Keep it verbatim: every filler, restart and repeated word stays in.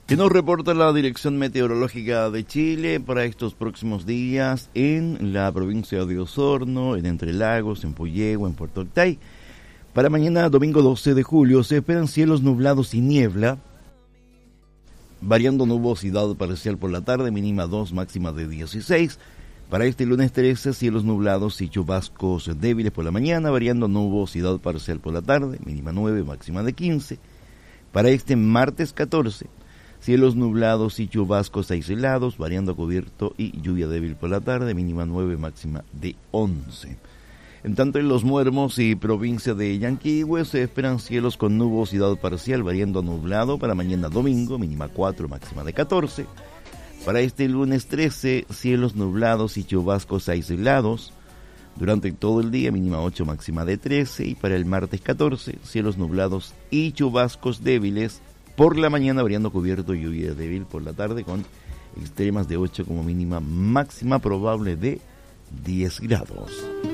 Que nos reporta la Dirección Meteorológica de Chile para estos próximos días en la provincia de Osorno, en Entre Lagos, en Puyehue, en Puerto Octay. Para mañana, domingo doce de julio, se esperan cielos nublados y niebla, variando nubosidad parcial por la tarde, mínima dos, máxima de dieciséis. Para este lunes trece, cielos nublados y chubascos débiles por la mañana, variando nubosidad parcial por la tarde, mínima nueve, máxima de quince. Para este martes catorce, cielos nublados y chubascos aislados, variando cubierto y lluvia débil por la tarde, mínima nueve, máxima de once. En tanto, en Los Muermos y provincia de Yanquihue se esperan cielos con nubosidad parcial, variando nublado para mañana domingo, mínima cuatro, máxima de catorce. Para este lunes trece, cielos nublados y chubascos aislados durante todo el día, mínima ocho, máxima de trece. Y para el martes catorce, cielos nublados y chubascos débiles por la mañana, variando cubierto y lluvia débil por la tarde, con extremas de ocho como mínima, máxima probable de diez grados.